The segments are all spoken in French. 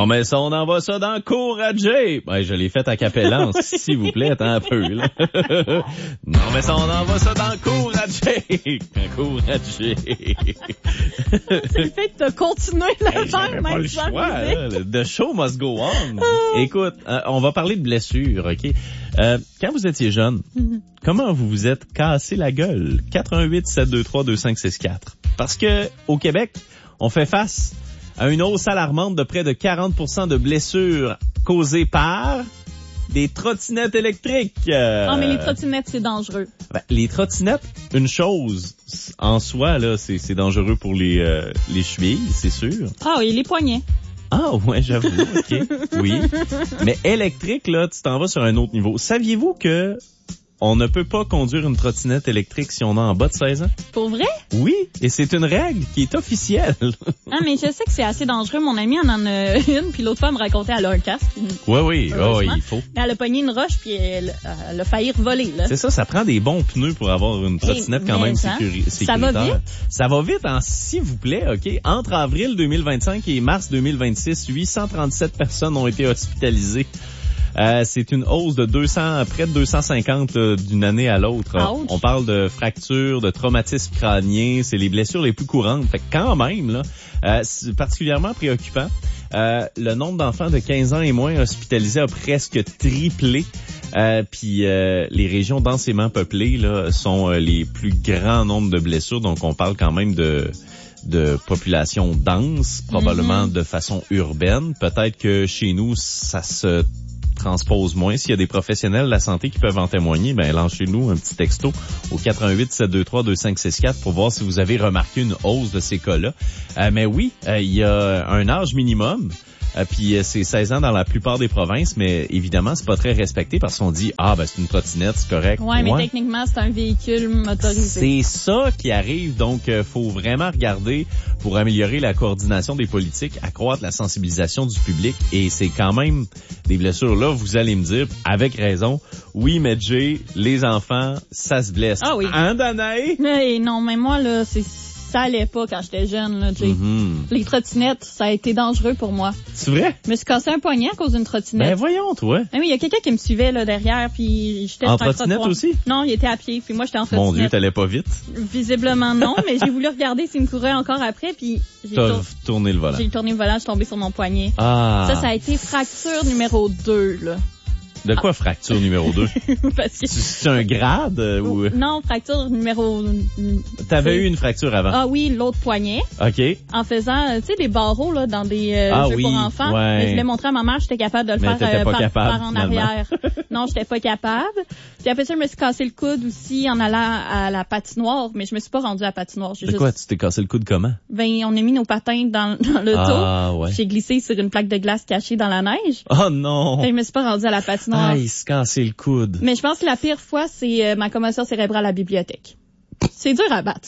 Non, mais ça, on envoie ça dans le cours à Jay. Ben, je l'ai fait à capellance, s'il vous plaît, attends un peu, là. Non, mais ça, on envoie ça dans le cours à Jay. Un cours à Jay. C'est le fait de continuer le faire, j'avais même pas le sans choix, musique. là. The show must go on. Écoute, on va parler de blessures, OK? Quand vous étiez jeune, comment vous vous êtes cassé la gueule? 88-723-2564. Parce que, au Québec, on fait face à une hausse alarmante de près de 40% de blessures causées par des trottinettes électriques. Non, mais les trottinettes, c'est dangereux. Ben, les trottinettes, une chose en soi, là, c'est dangereux pour les chevilles, c'est sûr. Ah oui, les poignets. Ah ouais, j'avoue, ok, oui. Mais électrique, là, tu t'en vas sur un autre niveau. Saviez-vous que on ne peut pas conduire une trottinette électrique si on a en bas de 16 ans? Pour vrai? Oui, et c'est une règle qui est officielle. Ah, mais je sais que c'est assez dangereux. Mon amie en a une, puis l'autre fois, elle me racontait, elle a un casque. Oui, il faut. Elle a pogné une roche, puis elle a failli voler, là. C'est ça prend des bons pneus pour avoir une trottinette quand même sécuritaire. Ça va vite? Ça va vite, s'il vous plaît, OK? Entre avril 2025 et mars 2026, 837 personnes ont été hospitalisées. C'est une hausse de près de 250 d'une année à l'autre. Ouch. On parle de fractures, de traumatismes crâniens, c'est les blessures les plus courantes. Fait que quand même, là, c'est particulièrement préoccupant. Le nombre d'enfants de 15 ans et moins hospitalisés a presque triplé. Puis les régions densément peuplées là sont les plus grands nombres de blessures. Donc on parle quand même de population dense, probablement de façon urbaine. Peut-être que chez nous, ça se transpose moins. S'il y a des professionnels de la santé qui peuvent en témoigner, ben lancez-nous un petit texto au 88-723-2564 pour voir si vous avez remarqué une hausse de ces cas-là. Mais oui, il y a un âge minimum. Puis c'est 16 ans dans la plupart des provinces, mais évidemment, c'est pas très respecté parce qu'on dit c'est une trottinette, c'est correct. Ouais, mais techniquement, c'est un véhicule motorisé. C'est ça qui arrive, donc faut vraiment regarder pour améliorer la coordination des politiques, accroître la sensibilisation du public, et c'est quand même des blessures là, vous allez me dire avec raison. Oui, mais Jay, les enfants, ça se blesse. Ah oui. Hein, Danae? Mais non, mais moi là, ça allait pas quand j'étais jeune, là, Jay. Les trottinettes, ça a été dangereux pour moi. C'est vrai? Je me suis cassé un poignet à cause d'une trottinette. Ben voyons, toi. Ah oui, il y a quelqu'un qui me suivait là derrière, puis j'étais en sur un trottinette trottoir. aussi? Non, il était à pied, puis moi j'étais en trottinette. Mon Dieu, t'allais pas vite? Visiblement non, mais j'ai voulu regarder s'il me courait encore après, puis j'ai tourné le volant. J'ai tourné le volant, je suis tombée sur mon poignet. Ah. Ça a été fracture numéro 2, là. De quoi fracture numéro 2? Parce que... C'est un grade ou... Non, fracture numéro... T'avais eu une fracture avant? Ah oui, l'autre poignet. OK. En faisant, tu sais, des barreaux là dans des jeux pour enfants. Ouais. Mais je voulais montrer à ma mère que j'étais capable de le faire par en arrière. Non, j'étais pas capable. Puis après ça, je me suis cassé le coude aussi en allant à la patinoire, mais je me suis pas rendue à la patinoire. Quoi, tu t'es cassé le coude comment? Ben, on a mis nos patins dans l'auto. Ah, ouais. J'ai glissé sur une plaque de glace cachée dans la neige. Oh non! Et je me suis pas rendue à la patinoire. Ah, il se cassait le coude. Mais je pense que la pire fois, c'est ma commotion cérébrale à la bibliothèque. C'est dur à battre.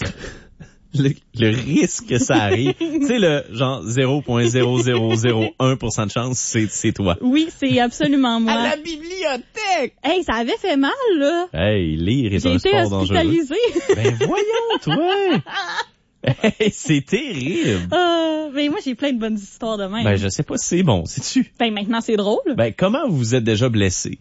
Le risque que ça arrive, tu sais, le genre 0.0001% de chance, c'est toi. Oui, c'est absolument moi. À la bibliothèque! Hey, ça avait fait mal, là. Hey, lire est un sport dangereux. J'ai été hospitalisée. Ben voyons, toi! Hey, c'est terrible. Mais moi, j'ai plein de bonnes histoires de même. Ben, je sais pas si c'est bon, sais-tu? Ben, maintenant, c'est drôle. Ben, comment vous vous êtes déjà blessé?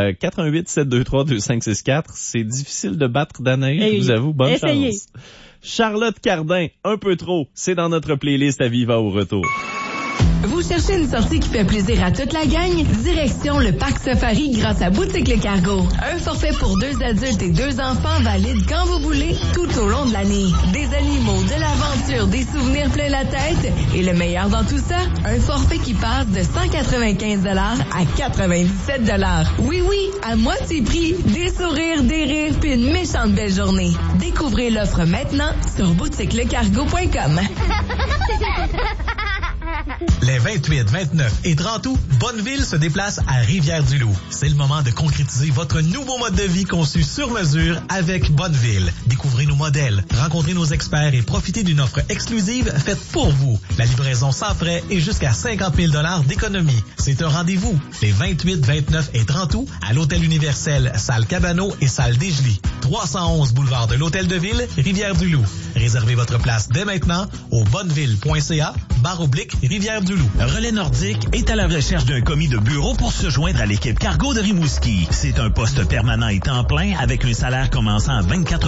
88-723-2564, c'est difficile de battre Danae, je vous avoue, bonne chance. Charlotte Cardin, un peu trop, c'est dans notre playlist à Viva au retour. Vous cherchez une sortie qui fait plaisir à toute la gang? Direction le Parc Safari grâce à Boutique Le Cargo. Un forfait pour 2 adultes et 2 enfants valide quand vous voulez, tout au long de l'année. Des animaux, de l'aventure, des souvenirs plein la tête. Et le meilleur dans tout ça, un forfait qui passe de 195 $ à 97 $. Oui, à moitié prix, des sourires, des rires, puis une méchante belle journée. Découvrez l'offre maintenant sur boutiquelecargo.com. Les 28, 29 et 30 août, Bonneville se déplace à Rivière-du-Loup. C'est le moment de concrétiser votre nouveau mode de vie conçu sur mesure avec Bonneville. Découvrez nos modèles, rencontrez nos experts et profitez d'une offre exclusive faite pour vous. La livraison sans frais et jusqu'à 50 000 $ d'économie. C'est un rendez-vous les 28, 29 et 30 août à l'Hôtel Universel, salle Cabano et salle Desjely. 311 boulevard de l'Hôtel de Ville, Rivière-du-Loup. Réservez votre place dès maintenant au bonneville.ca, /Rivière-du-Loup. Relais Nordique est à la recherche d'un commis de bureau pour se joindre à l'équipe cargo de Rimouski. C'est un poste permanent et temps plein avec un salaire commençant à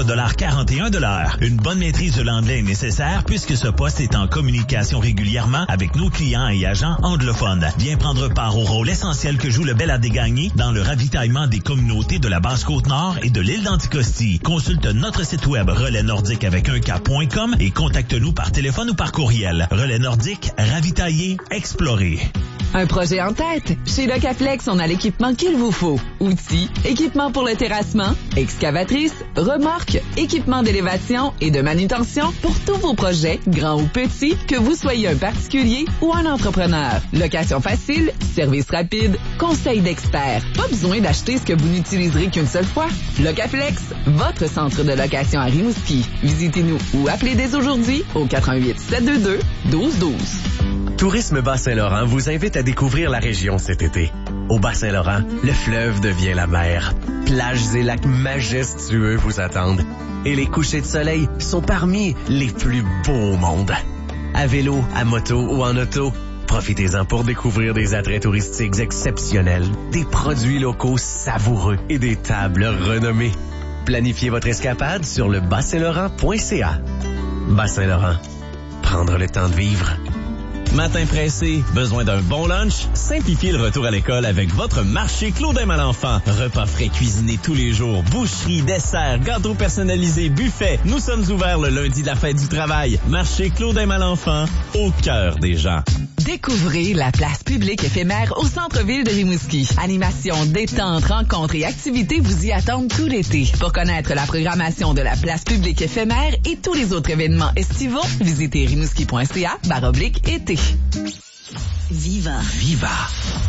24,41 $. Une bonne maîtrise de l'anglais est nécessaire puisque ce poste est en communication régulièrement avec nos clients et agents anglophones. Viens prendre part au rôle essentiel que joue le Bel Adéganié dans le ravitaillement des communautés de la Basse-Côte-Nord et de l'île d'Anticosti. Consulte notre site web relaisnordique.com et contacte-nous par téléphone ou par courriel. Relais Nordique, ravitailler, explorer. Un projet en tête? Chez Locaflex, on a l'équipement qu'il vous faut. Outils, équipement pour le terrassement, excavatrice, remorque, équipement d'élévation et de manutention pour tous vos projets, grands ou petits, que vous soyez un particulier ou un entrepreneur. Location facile, service rapide, conseil d'experts. Pas besoin d'acheter ce que vous n'utiliserez qu'une seule fois. Locaflex, votre centre de location à Rimouski. Visitez-nous ou appelez dès aujourd'hui au 88 722 1212. Tourisme Bas-Saint-Laurent vous invite à découvrir la région cet été. Au Bas-Saint-Laurent, le fleuve devient la mer. Plages et lacs majestueux vous attendent. Et les couchers de soleil sont parmi les plus beaux au monde. À vélo, à moto ou en auto, profitez-en pour découvrir des attraits touristiques exceptionnels, des produits locaux savoureux et des tables renommées. Planifiez votre escapade sur le bassaintlaurent.ca. Bas-Saint-Laurent, prendre le temps de vivre. Matin pressé, besoin d'un bon lunch? Simplifiez le retour à l'école avec votre marché Claudin Malenfant. Repas frais cuisinés tous les jours, boucherie, dessert, gâteaux personnalisés, buffet. Nous sommes ouverts le lundi de la fête du travail. Marché Claudin Malenfant, au cœur des gens. Découvrez la place publique éphémère au centre-ville de Rimouski. Animation, détente, rencontres et activités vous y attendent tout l'été. Pour connaître la programmation de la place publique éphémère et tous les autres événements estivaux, visitez rimouski.ca/été. Viva. Viva.